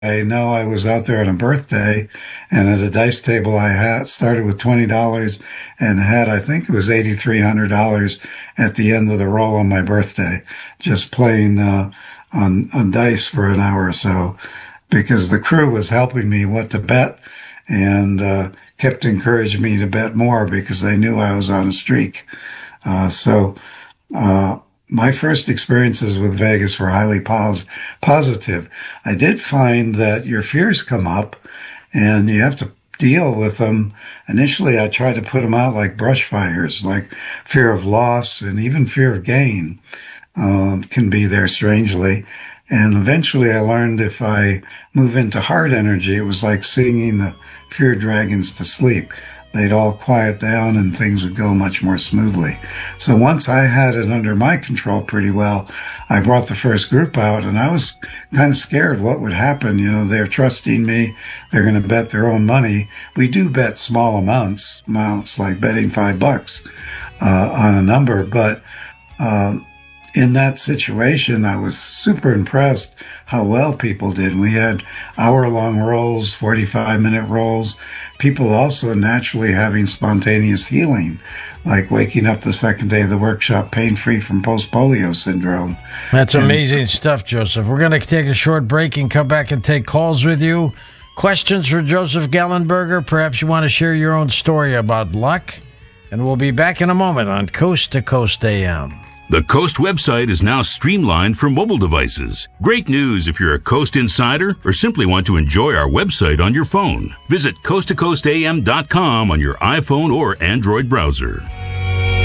I know I was out there on a birthday, and at a dice table I had started with $20 and had, I think it was $8,300 at the end of the roll on my birthday, just playing on dice for an hour or so, because the crew was helping me what to bet and kept encouraging me to bet more because they knew I was on a streak. So. My first experiences with Vegas were highly positive. I did find that your fears come up and you have to deal with them. Initially, I tried to put them out like brush fires, like fear of loss and even fear of gain can be there strangely. And eventually I learned if I move into heart energy, it was like singing the fear dragons to sleep. They'd all quiet down and things would go much more smoothly. So once I had it under my control pretty well, I brought the first group out and I was kind of scared what would happen. You know, they're trusting me. They're going to bet their own money. We do bet small amounts like betting $5 on a number, but in that situation, I was super impressed how well people did. We had hour-long rolls, 45-minute rolls. People also naturally having spontaneous healing, like waking up the second day of the workshop pain-free from post-polio syndrome. That's amazing stuff, Joseph. We're going to take a short break and come back and take calls with you. Questions for Joseph Gallenberger? Perhaps you want to share your own story about luck? And we'll be back in a moment on Coast to Coast AM. The Coast website is now streamlined for mobile devices. Great news if you're a Coast insider or simply want to enjoy our website on your phone. Visit coasttocoastam.com on your iPhone or Android browser.